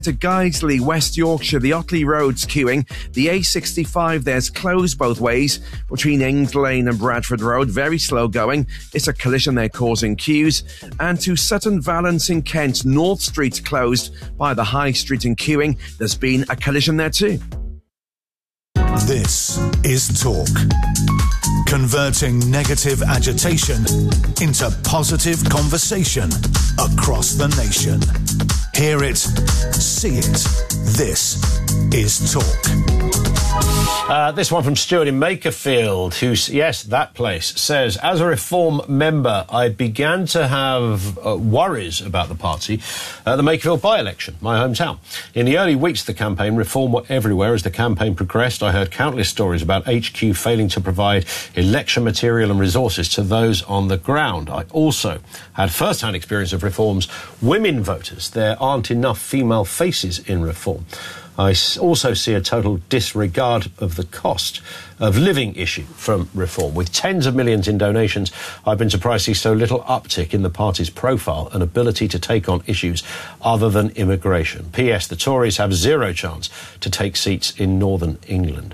To Guiseley, West Yorkshire, the Otley Road's queuing. The A65 there's closed both ways between Ings Lane and Bradford Road. Very slow going. It's a collision there causing queues. And to Sutton Valence in Kent, North Street's closed by the High Street in queuing. There's been a collision there too. This is Talk. Converting negative agitation into positive conversation across the nation. Hear it, see it. This is Talk. This one from Stuart in Makerfield, who, yes, that place, says, as a Reform member, I began to have worries about the party at the Makerfield by-election, my hometown. In the early weeks of the campaign, Reform were everywhere. As the campaign progressed, I heard countless stories about HQ failing to provide election material and resources to those on the ground. I also had first-hand experience of Reform's women voters. There aren't enough female faces in Reform. I also see a total disregard of the cost of living issue from Reform. With tens of millions in donations, I've been surprised to see so little uptick in the party's profile and ability to take on issues other than immigration. P.S. The Tories have zero chance to take seats in Northern England.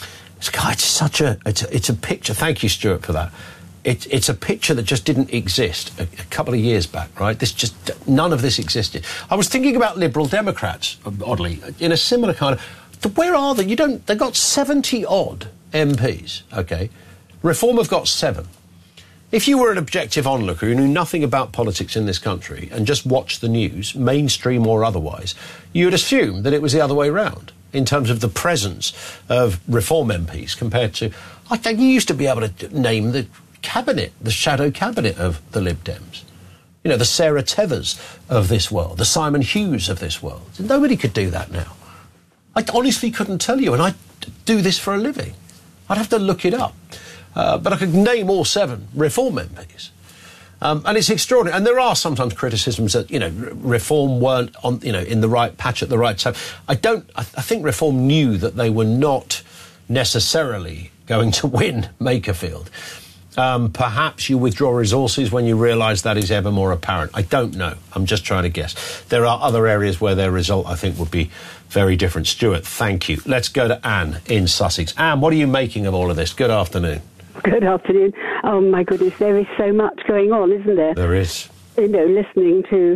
It's a picture. Thank you, Stuart, for that. It's a picture that just didn't exist a couple of years back, right? None of this existed. I was thinking about Liberal Democrats, oddly, in a similar kind of... Where are they? They've got 70-odd MPs, OK? Reform have got 7. If you were an objective onlooker who knew nothing about politics in this country and just watched the news, mainstream or otherwise, you would assume that it was the other way round in terms of the presence of Reform MPs compared to... I think you used to be able to name the cabinet, the shadow cabinet of the Lib Dems. You know, the Sarah Tethers of this world, the Simon Hughes of this world. Nobody could do that now. I honestly couldn't tell you, and I do this for a living. I'd have to look it up. But I could name all 7 Reform MPs. And it's extraordinary. And there are sometimes criticisms that, Reform weren't on, in the right patch at the right time. I think Reform knew that they were not necessarily going to win Makerfield. Perhaps you withdraw resources when you realise that is ever more apparent. I don't know. I'm just trying to guess. There are other areas where their result, I think, would be very different. Stuart, thank you. Let's go to Anne in Sussex. Anne, what are you making of all of this? Good afternoon. Good afternoon. Oh, my goodness, there is so much going on, isn't there? There is. Listening to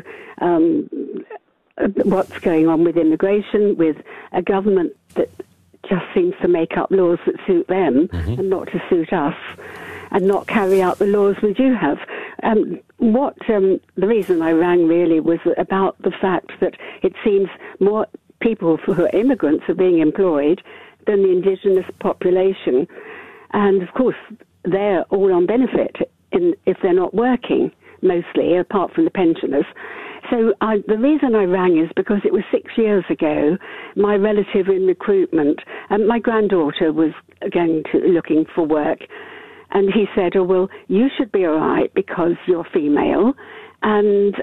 what's going on with immigration, with a government that just seems to make up laws that suit them and not to suit us, and not carry out the laws we do have. The reason I rang really was about the fact that it seems more people who are immigrants are being employed than the indigenous population. And, of course, they're all on benefit if they're not working, mostly, apart from the pensioners. So the reason I rang is because it was 6 years ago, my relative in recruitment, my granddaughter was looking for work, and he said, oh, well, you should be all right because you're female. And,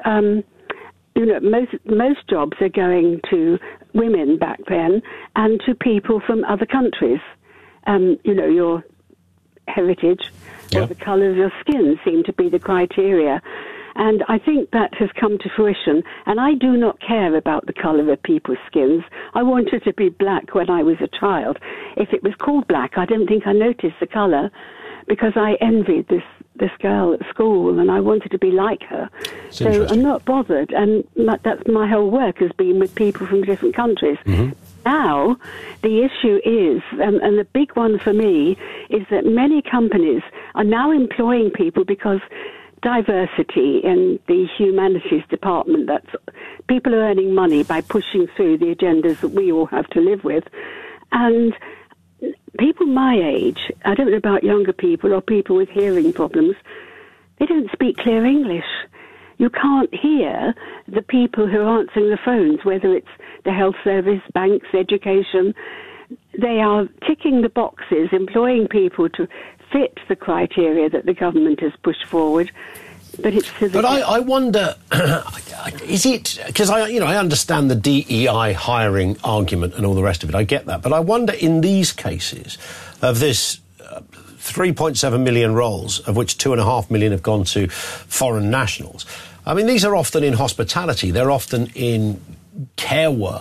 most jobs are going to women back then and to people from other countries. Your heritage or the colour of your skin seem to be the criteria. And I think that has come to fruition. And I do not care about the colour of people's skins. I wanted to be black when I was a child. If it was called black, I don't think I noticed the colour, because I envied this girl at school and I wanted to be like her. So I'm not bothered, and that's my whole work has been with people from different countries. Now, the issue is, and the big one for me, is that many companies are now employing people because diversity in the humanities department, people are earning money by pushing through the agendas that we all have to live with. And people my age, I don't know about younger people or people with hearing problems, they don't speak clear English. You can't hear the people who are answering the phones, whether it's the health service, banks, education. They are ticking the boxes, employing people to fit the criteria that the government has pushed forward. But it's I wonder, is it, because I understand the DEI hiring argument and all the rest of it, I get that, but I wonder in these cases of this 3.7 million roles, of which 2.5 million have gone to foreign nationals. I mean, these are often in hospitality, they're often in care work